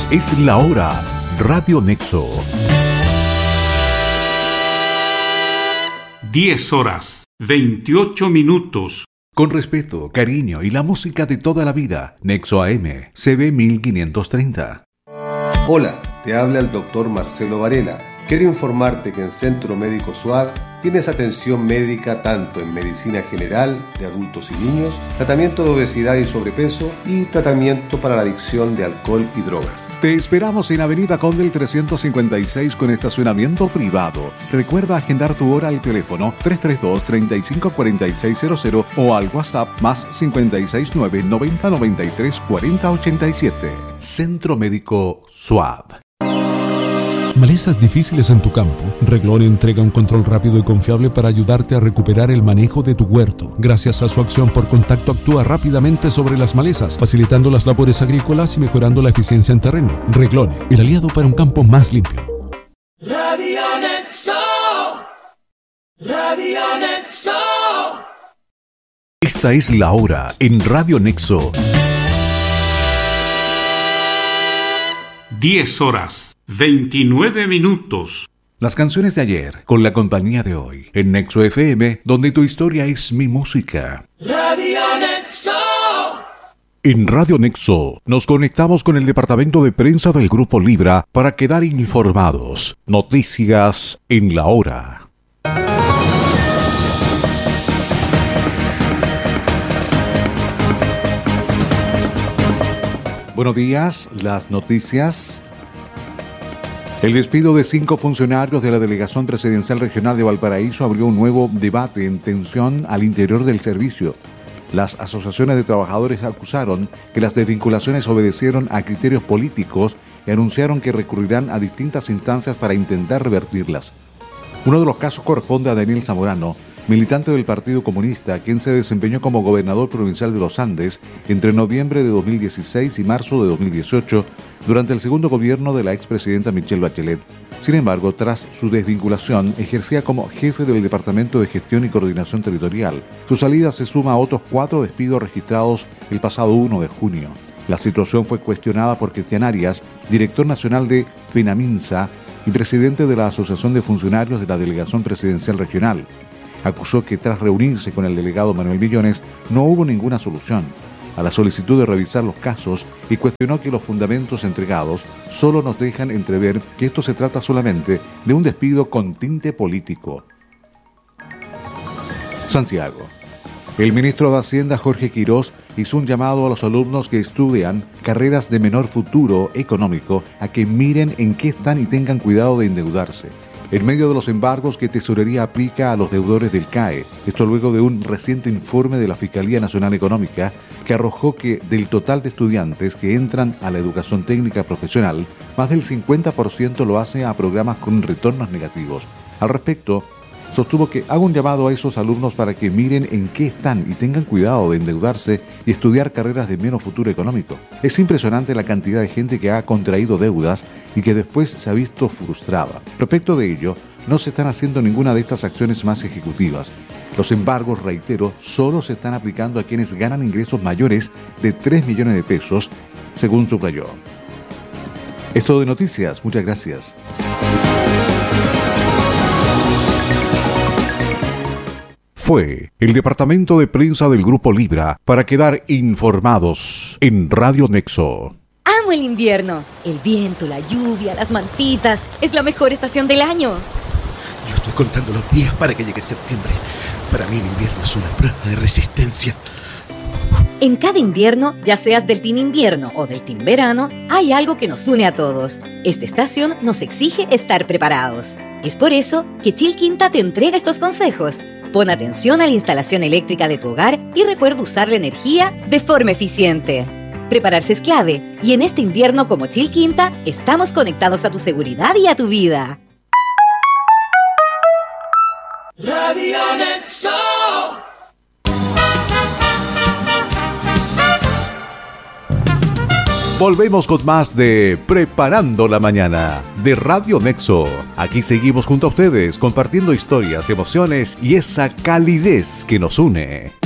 Es la hora. Radio Nexo. 10 horas, 28 minutos. Con respeto, cariño y la música de toda la vida. Nexo AM, CB 1530. Hola, te habla el doctor Marcelo Varela. Quiero informarte que en Centro Médico SUAD tienes atención médica tanto en medicina general de adultos y niños, tratamiento de obesidad y sobrepeso y tratamiento para la adicción de alcohol y drogas. Te esperamos en Avenida Condel 356 con estacionamiento privado. Recuerda agendar tu hora al teléfono 332-354600 o al WhatsApp más 569 90 93 40 87. Centro Médico SUAD. Malezas difíciles en tu campo. Reglone entrega un control rápido y confiable para ayudarte a recuperar el manejo de tu huerto. Gracias a su acción por contacto actúa rápidamente sobre las malezas, facilitando las labores agrícolas y mejorando la eficiencia en terreno. Reglone, el aliado para un campo más limpio. Radio Nexo. Radio Nexo. Esta es la hora en Radio Nexo. 10 horas. 29 minutos. Las canciones de ayer con la compañía de hoy en Nexo FM, donde tu historia es mi música. Radio Nexo. En Radio Nexo nos conectamos con el departamento de prensa del Grupo Libra para quedar informados. Noticias en la hora. Buenos días, las noticias. El despido de 5 funcionarios de la Delegación Presidencial Regional de Valparaíso abrió un nuevo debate en tensión al interior del servicio. Las asociaciones de trabajadores acusaron que las desvinculaciones obedecieron a criterios políticos y anunciaron que recurrirán a distintas instancias para intentar revertirlas. Uno de los casos corresponde a Daniel Zamorano, militante del Partido Comunista, quien se desempeñó como gobernador provincial de los Andes entre noviembre de 2016 y marzo de 2018, durante el segundo gobierno de la expresidenta Michelle Bachelet. Sin embargo, tras su desvinculación, ejercía como jefe del Departamento de Gestión y Coordinación Territorial. Su salida se suma a otros 4 despidos registrados el pasado 1 de junio. La situación fue cuestionada por Cristian Arias, director nacional de FENAMINSA y presidente de la Asociación de Funcionarios de la Delegación Presidencial Regional. Acusó que tras reunirse con el delegado Manuel Millones no hubo ninguna solución a la solicitud de revisar los casos y cuestionó que los fundamentos entregados solo nos dejan entrever que esto se trata solamente de un despido con tinte político. Santiago. El ministro de Hacienda, Jorge Quirós, hizo un llamado a los alumnos que estudian carreras de menor futuro económico a que miren en qué están y tengan cuidado de endeudarse. En medio de los embargos que Tesorería aplica a los deudores del CAE, esto luego de un reciente informe de la Fiscalía Nacional Económica que arrojó que del total de estudiantes que entran a la educación técnica profesional, más del 50% lo hace a programas con retornos negativos. Al respecto, sostuvo que haga un llamado a esos alumnos para que miren en qué están y tengan cuidado de endeudarse y estudiar carreras de menos futuro económico. Es impresionante la cantidad de gente que ha contraído deudas y que después se ha visto frustrada. Respecto de ello, no se están haciendo ninguna de estas acciones más ejecutivas. Los embargos, reitero, solo se están aplicando a quienes ganan ingresos mayores de 3 millones de pesos, según subrayó. Es todo de noticias. Muchas gracias. Fue el departamento de prensa del Grupo Libra para quedar informados en Radio Nexo. Amo el invierno. El viento, la lluvia, las mantitas. Es la mejor estación del año. Yo estoy contando los días para que llegue septiembre. Para mí el invierno es una prueba de resistencia. En cada invierno, ya seas del team invierno o del team verano, hay algo que nos une a todos. Esta estación nos exige estar preparados. Es por eso que Chilquinta te entrega estos consejos. Pon atención a la instalación eléctrica de tu hogar y recuerda usar la energía de forma eficiente. Prepararse es clave y en este invierno como Chilquinta estamos conectados a tu seguridad y a tu vida. Radio Nexo. Volvemos con más de Preparando la Mañana de Radio Nexo. Aquí seguimos junto a ustedes compartiendo historias, emociones y esa calidez que nos une.